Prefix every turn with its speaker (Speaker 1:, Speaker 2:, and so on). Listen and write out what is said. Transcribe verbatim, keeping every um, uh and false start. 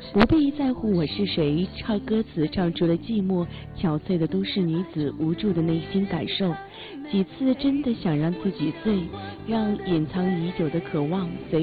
Speaker 1: 不必在乎我是谁，唱歌词唱出了寂寞憔悴的都市女子无助的内心感受。几次真的想让自己醉，让隐藏已久的渴望随